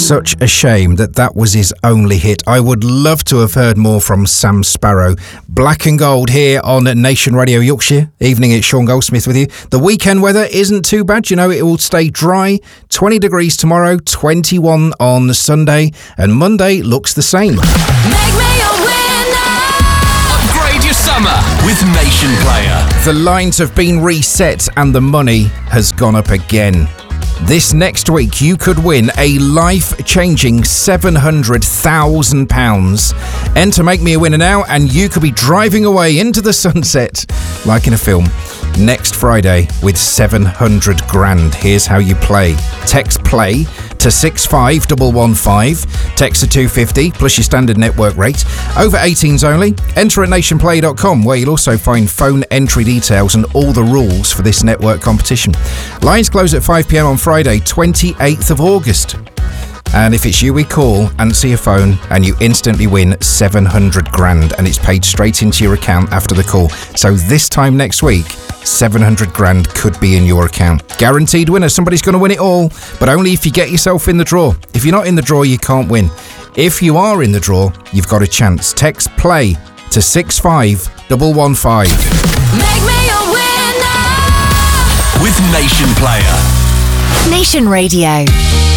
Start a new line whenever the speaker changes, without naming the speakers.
such a shame that was his only hit. I would love to have heard more from Sam Sparro. Black and Gold here on Nation Radio Yorkshire. Evening, it's Sean Goldsmith with you. The weekend weather isn't too bad. You know, it will stay dry. 20 degrees tomorrow, 21 on Sunday, and Monday looks the same.
Make me a winner! Upgrade your summer with Nation Player.
The lines have been reset and the money has gone up again. This next week, you could win a life-changing £700,000. Enter Make Me a Winner now, and you could be driving away into the sunset, like in a film, next Friday with 700 grand. Here's how you play. Text PLAY to 65115. Text to 250 plus your standard network rate. Over 18s only. Enter at nationplay.com, where you'll also find phone entry details and all the rules for this network competition. Lines close at 5 p.m. on Friday, 28th of August. And if it's you we call, answer your phone and you instantly win 700 grand, and it's paid straight into your account after the call. So this time next week, 700 grand could be in your account. Guaranteed winner. Somebody's going to win it all, but only if you get yourself in the draw. If you're not in the draw, you can't win. If you are in the draw, you've got a chance. Text PLAY to 65115.
Make me a winner! With Nation Player.
Nation Radio.